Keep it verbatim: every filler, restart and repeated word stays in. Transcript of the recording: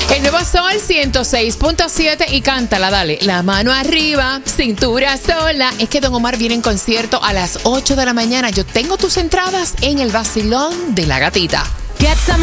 El nuevo Sol ciento seis punto siete y cántala, dale. La mano arriba, cintura sola. Es que Don Omar viene en concierto a las ocho de la mañana. Yo tengo tus entradas en el vacilón de la gatita. Get some